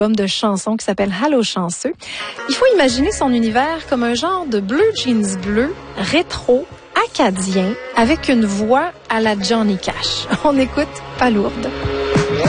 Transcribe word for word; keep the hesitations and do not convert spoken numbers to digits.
album de chansons qui s'appelle Allô chanceux. Il faut imaginer son univers comme un genre de bleu jeans bleu, rétro, acadien, avec une voix à la Johnny Cash. On écoute Palourde.